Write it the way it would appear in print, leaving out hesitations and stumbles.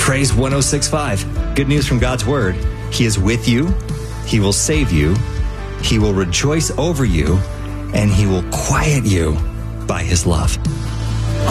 Praise 106.5. Good news from God's Word. He is with you. He will save you. He will rejoice over you. And He will quiet you by His love.